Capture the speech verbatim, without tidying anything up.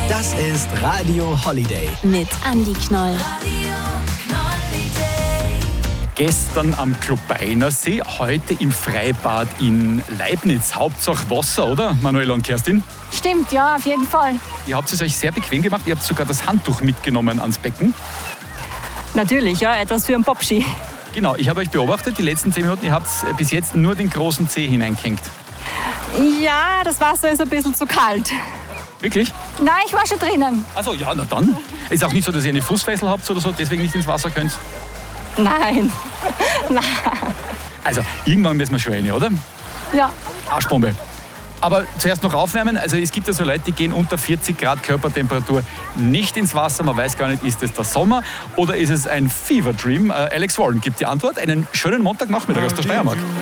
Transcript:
Das ist Radio Holiday. Mit Andi Knoll. Gestern am Klobeiner See, heute im Freibad in Leibniz. Hauptsache Wasser, oder, Manuela und Kerstin? Stimmt, ja, auf jeden Fall. Ihr habt es euch sehr bequem gemacht. Ihr habt sogar das Handtuch mitgenommen ans Becken. Natürlich, ja, etwas für einen Popski. Genau, ich habe euch beobachtet, die letzten zehn Minuten. Ihr habt bis jetzt nur den großen Zeh hineingehängt. Ja, das Wasser ist ein bisschen zu kalt. Wirklich? Nein, ich war schon drinnen. Also ja, na dann. Ist auch nicht so, dass ihr eine Fußfessel habt oder so, deswegen nicht ins Wasser könnt. Nein. Nein. Also, irgendwann müssen wir schon rein, oder? Ja. Arschbombe. Aber zuerst noch aufwärmen. Also es gibt ja so Leute, die gehen unter vierzig Grad Körpertemperatur nicht ins Wasser. Man weiß gar nicht, ist es der Sommer oder ist es ein Fever Dream? Äh, Alex Warren gibt die Antwort. Einen schönen Montagnachmittag aus der Steiermark.